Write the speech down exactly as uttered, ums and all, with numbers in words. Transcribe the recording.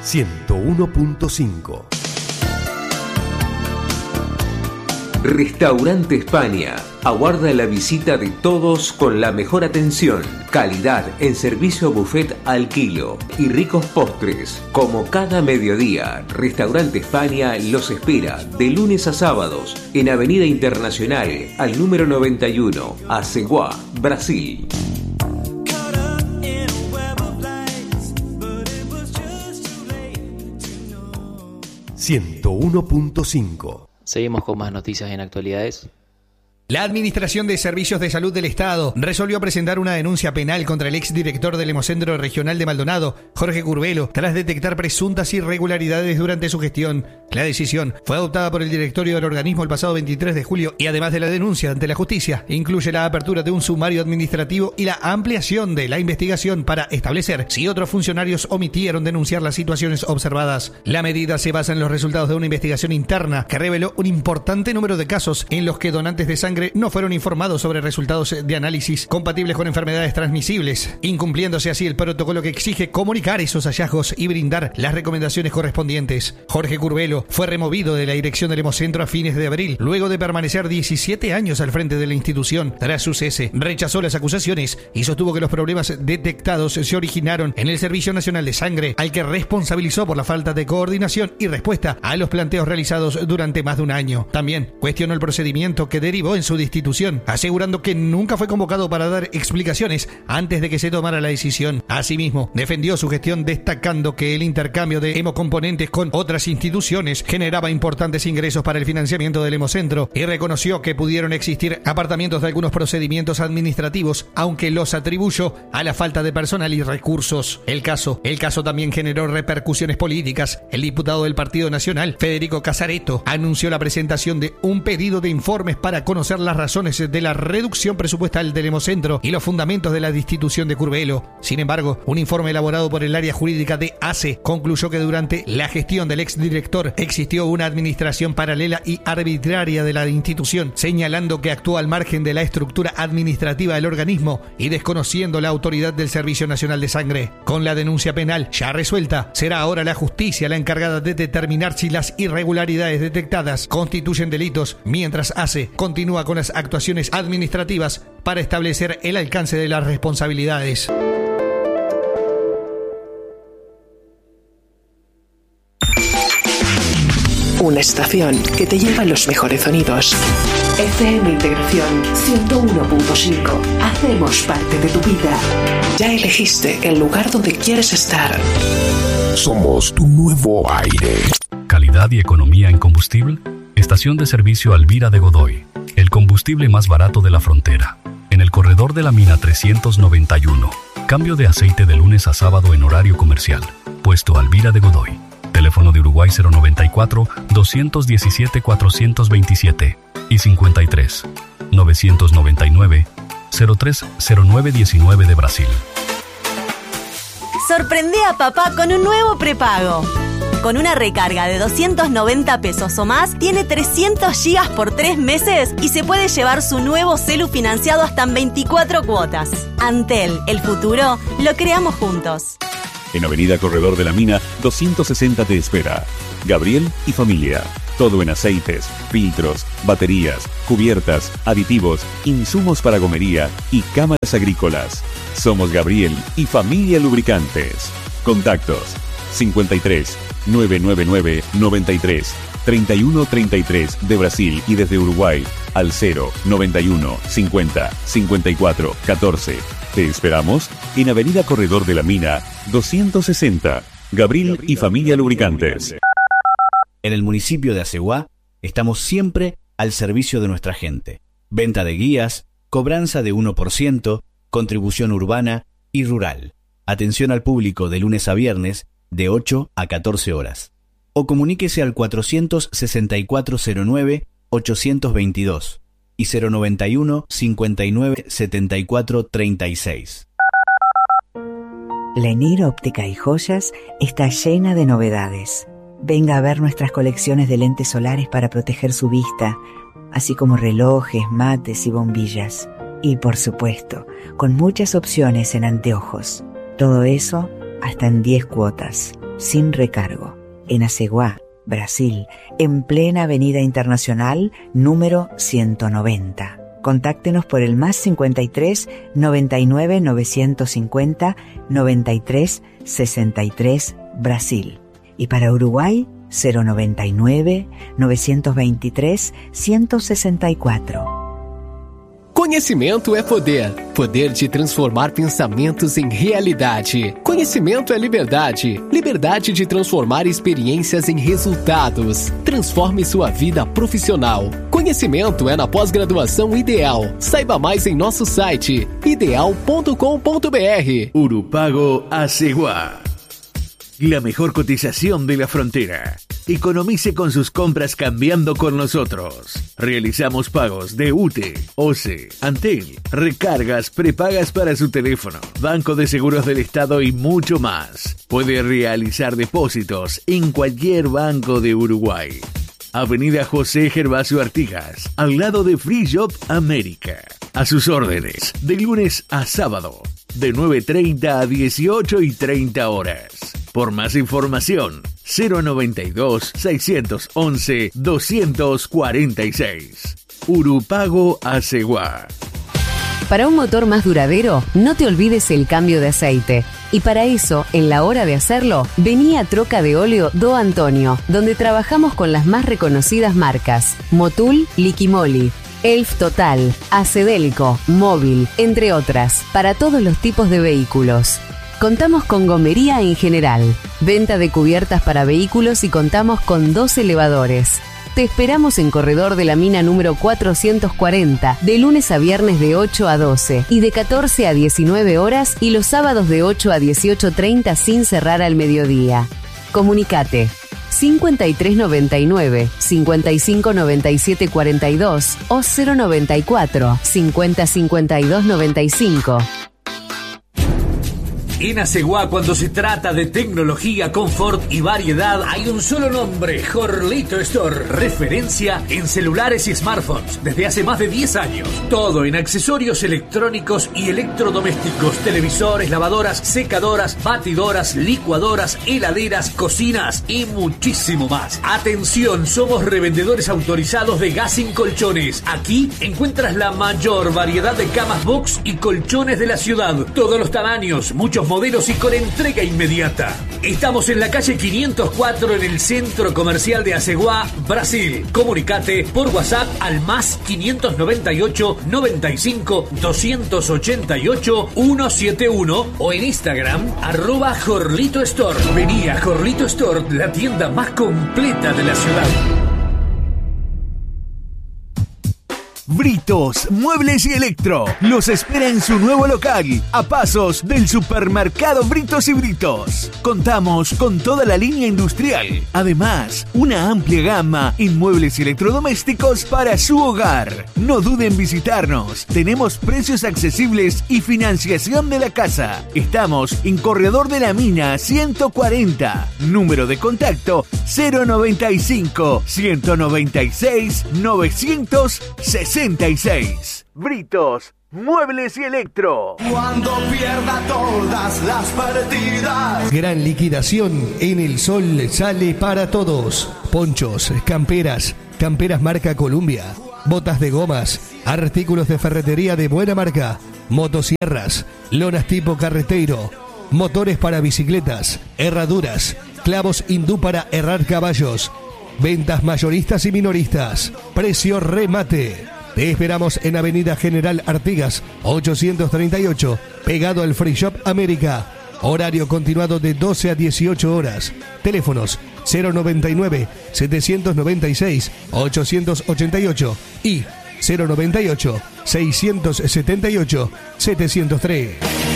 ciento uno punto cinco. Restaurante España aguarda la visita de todos con la mejor atención, calidad en servicio buffet al kilo y ricos postres. Como cada mediodía, Restaurante España los espera de lunes a sábados en Avenida Internacional al número noventa y uno, Aceguá, Brasil. ciento uno punto cinco. Seguimos con más noticias en actualidades. La Administración de Servicios de Salud del Estado resolvió presentar una denuncia penal contra el exdirector del Hemocentro Regional de Maldonado, Jorge Curbelo, tras detectar presuntas irregularidades durante su gestión. La decisión fue adoptada por el directorio del organismo el pasado veintitrés de julio y, además de la denuncia ante la justicia, incluye la apertura de un sumario administrativo y la ampliación de la investigación para establecer si otros funcionarios omitieron denunciar las situaciones observadas. La medida se basa en los resultados de una investigación interna que reveló un importante número de casos en los que donantes de sangre no fueron informados sobre resultados de análisis compatibles con enfermedades transmisibles, incumpliéndose así el protocolo que exige comunicar esos hallazgos y brindar las recomendaciones correspondientes. Jorge Curbelo fue removido de la dirección del Hemocentro a fines de abril, luego de permanecer diecisiete años al frente de la institución. Tras su cese, rechazó las acusaciones y sostuvo que los problemas detectados se originaron en el Servicio Nacional de Sangre, al que responsabilizó por la falta de coordinación y respuesta a los planteos realizados durante más de un año. También cuestionó el procedimiento que derivó en su destitución, asegurando que nunca fue convocado para dar explicaciones antes de que se tomara la decisión. Asimismo, defendió su gestión destacando que el intercambio de hemocomponentes con otras instituciones generaba importantes ingresos para el financiamiento del Hemocentro y reconoció que pudieron existir apartamientos de algunos procedimientos administrativos, aunque los atribuyó a la falta de personal y recursos. El caso, el caso también generó repercusiones políticas. El diputado del Partido Nacional, Federico Casareto, anunció la presentación de un pedido de informes para conocer las razones de la reducción presupuestal del Hemocentro y los fundamentos de la destitución de Curbelo. Sin embargo, un informe elaborado por el área jurídica de A C E concluyó que durante la gestión del exdirector existió una administración paralela y arbitraria de la institución, señalando que actuó al margen de la estructura administrativa del organismo y desconociendo la autoridad del Servicio Nacional de Sangre. Con la denuncia penal ya resuelta, será ahora la justicia la encargada de determinar si las irregularidades detectadas constituyen delitos, mientras A C E continúa con las actuaciones administrativas para establecer el alcance de las responsabilidades. Una estación que te lleva los mejores sonidos. F M Integración ciento uno punto cinco. Hacemos parte de tu vida. Ya elegiste el lugar donde quieres estar. Somos tu nuevo aire. Calidad y economía en combustible. Estación de servicio Alvira de Godoy. El combustible más barato de la frontera. En el corredor de la mina trescientos noventa y uno. Cambio de aceite de lunes a sábado en horario comercial. Puesto Alvira de Godoy. Teléfono de Uruguay cero noventa y cuatro, doscientos diecisiete, cuatrocientos veintisiete y cincuenta y tres, novecientos noventa y nueve, cero tres cero nueve diecinueve de Brasil. Sorprende a papá con un nuevo prepago. Con una recarga de doscientos noventa pesos o más, tiene trescientos gigas por tres meses y se puede llevar su nuevo celu financiado hasta en veinticuatro cuotas. Antel, el futuro, lo creamos juntos. En Avenida Corredor de la Mina, doscientos sesenta te espera. Gabriel y familia. Todo en aceites, filtros, baterías, cubiertas, aditivos, insumos para gomería y cámaras agrícolas. Somos Gabriel y familia Lubricantes. Contactos cincuenta y tres, novecientos noventa y nueve, noventa y tres, treinta y uno treinta y tres de Brasil y desde Uruguay al cero noventa y uno, cincuenta, cincuenta y cuatro, catorce. Te esperamos en Avenida Corredor de la Mina, doscientos sesenta. Gabriel y familia Lubricantes. En el municipio de Aceguá estamos siempre al servicio de nuestra gente. Venta de guías, cobranza de uno por ciento, contribución urbana y rural. Atención al público de lunes a viernes de ocho a catorce horas. O comuníquese al cuatrocientos sesenta y cuatro cero nueve, ochocientos veintidós y cero noventa y uno, cincuenta y nueve, setenta y cuatro, treinta y seis. Lenir Óptica y Joyas está llena de novedades. Venga a ver nuestras colecciones de lentes solares para proteger su vista, así como relojes, mates y bombillas. Y por supuesto, con muchas opciones en anteojos. Todo eso hasta en diez cuotas. sin recargo. En Aceguá, Brasil, en plena Avenida Internacional, número ciento noventa. Contáctenos por el más cincuenta y tres, noventa y nueve, novecientos cincuenta, noventa y tres, sesenta y tres, Brasil. Y para Uruguay, cero noventa y nueve, novecientos veintitrés, ciento sesenta y cuatro. Conhecimento é poder. Poder de transformar pensamentos em realidade. Conhecimento é liberdade. Liberdade de transformar experiências em resultados. Transforme sua vida profissional. Conhecimento é na pós-graduação Ideal. Saiba mais em nosso site ideal ponto com ponto b r. Urupago Aceguá. La mejor cotización de la frontera. Economice con sus compras cambiando con nosotros. Realizamos pagos de U T E, O C E, Antel, recargas, prepagas para su teléfono, Banco de Seguros del Estado y mucho más. Puede realizar depósitos en cualquier banco de Uruguay. Avenida José Gervasio Artigas, al lado de Free Shop América. A sus órdenes, de lunes a sábado, de nueve y treinta a dieciocho y treinta horas. Por más información, cero noventa y dos, seiscientos once, doscientos cuarenta y seis. Urupago Aceguá. Para un motor más duradero, no te olvides el cambio de aceite. Y para eso, en la hora de hacerlo, vení a Troca de Óleo Do Antonio, donde trabajamos con las más reconocidas marcas: Motul, Liquimoli, Elf Total, Acedelco, Móvil, entre otras, para todos los tipos de vehículos. Contamos con gomería en general, venta de cubiertas para vehículos y contamos con dos elevadores. Te esperamos en Corredor de la Mina número cuatrocientos cuarenta, de lunes a viernes de ocho a doce y de catorce a diecinueve horas y los sábados de ocho a dieciocho treinta sin cerrar al mediodía. Comunicate cincuenta y tres noventa y nueve, cincuenta y cinco noventa y siete cuarenta y dos o cero noventa y cuatro, cincuenta cincuenta y dos noventa y cinco. En Aceguá, cuando se trata de tecnología, confort y variedad, hay un solo nombre: Jorlito Store. Referencia en celulares y smartphones desde hace más de diez años. Todo en accesorios electrónicos y electrodomésticos: televisores, lavadoras, secadoras, batidoras, licuadoras, heladeras, cocinas y muchísimo más. Atención, somos revendedores autorizados de Gassin Colchones. Aquí encuentras la mayor variedad de camas box y colchones de la ciudad. Todos los tamaños, muchos modelos y con entrega inmediata. Estamos en la calle quinientos cuatro en el Centro Comercial de Aceguá, Brasil. Comunicate por WhatsApp al más quinientos noventa y ocho, noventa y cinco, doscientos ochenta y ocho, ciento setenta y uno o en Instagram arroba Jorlito Store. Vení a Jorlito Store, la tienda más completa de la ciudad. Britos, Muebles y Electro los espera en su nuevo local, a pasos del supermercado Britos y Britos. Contamos con toda la línea industrial, además una amplia gama en muebles y electrodomésticos para su hogar. No duden en visitarnos, tenemos precios accesibles y financiación de la casa. Estamos en Corredor de la Mina ciento cuarenta, número de contacto cero noventa y cinco, ciento noventa y seis, novecientos sesenta y seis. Britos, Muebles y Electro. Cuando pierda todas las partidas. Gran liquidación en El Sol sale para todos. Ponchos, camperas, camperas marca Columbia, botas de gomas, artículos de ferretería de buena marca, motosierras, lonas tipo carretero, motores para bicicletas, herraduras, clavos hindú para herrar caballos, ventas mayoristas y minoristas, precio remate. Te esperamos en Avenida General Artigas, ochocientos treinta y ocho, pegado al Free Shop América. Horario continuado de doce a dieciocho horas. Teléfonos cero noventa y nueve, setecientos noventa y seis, ochocientos ochenta y ocho y cero noventa y ocho, seiscientos setenta y ocho, setecientos tres.